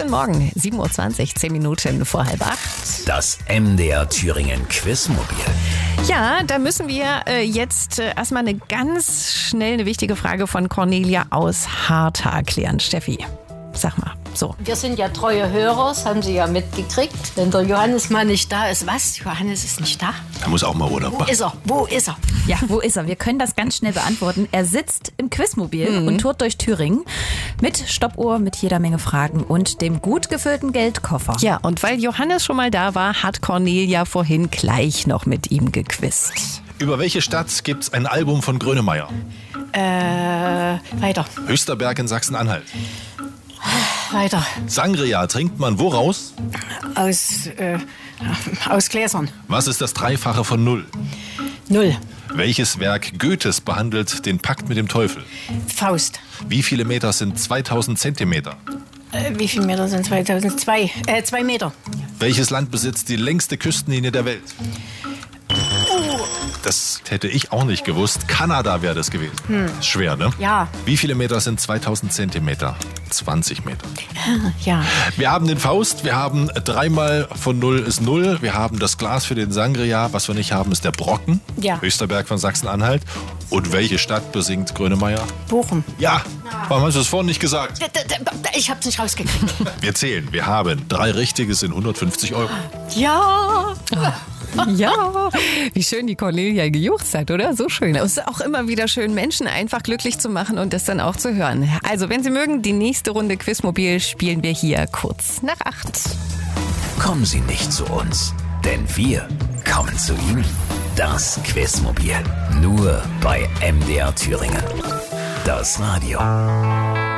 Guten Morgen, 7.20 Uhr, 10 Minuten vor 7:30. Das MDR Thüringen Quizmobil. Ja, da müssen wir jetzt erstmal eine wichtige Frage von Cornelia aus Hartha klären. Steffi, sag mal. So. Wir sind ja treue Hörer, das haben Sie ja mitgekriegt. Wenn der Johannes mal nicht da ist, was? Johannes ist nicht da? Er muss auch mal Urlaub machen. Wo ist er? Ja, wo ist er? Wir können das ganz schnell beantworten. Er sitzt im Quizmobil und tourt durch Thüringen mit Stoppuhr, mit jeder Menge Fragen und dem gut gefüllten Geldkoffer. Ja, und weil Johannes schon mal da war, hat Cornelia vorhin gleich noch mit ihm gequizt. Über welche Stadt gibt's ein Album von Grönemeyer? Weiter. Höchsterberg in Sachsen-Anhalt. Weiter. Sangria trinkt man woraus? Aus Gläsern. Was ist das Dreifache von 0? 0. Welches Werk Goethes behandelt den Pakt mit dem Teufel? Faust. Wie viele Meter sind 2000 Zentimeter? Wie viele Meter sind 2002? 2 Meter. Welches Land besitzt die längste Küstenlinie der Welt? Das hätte ich auch nicht gewusst. Kanada wäre das gewesen. Schwer, ne? Ja. Wie viele Meter sind 2000 Zentimeter? 20 Meter. Ja. Wir haben den Faust, wir haben 3 mal von 0 ist 0. Wir haben das Glas für den Sangria. Was wir nicht haben, ist der Brocken. Ja. Höchsterberg von Sachsen-Anhalt. Und welche Stadt besingt Grönemeyer? Bochum. Ja. Warum hast du das vorhin nicht gesagt? Ich hab's nicht rausgekriegt. Wir zählen. Wir haben 3 Richtige, sind 150 Euro. Ja. Ja, wie schön die Cornelia gejuchzt hat, oder? So schön. Es ist auch immer wieder schön, Menschen einfach glücklich zu machen und das dann auch zu hören. Also, wenn Sie mögen, die nächste Runde Quizmobil spielen wir hier kurz nach 8. Kommen Sie nicht zu uns, denn wir kommen zu Ihnen. Das Quizmobil. Nur bei MDR Thüringen. Das Radio.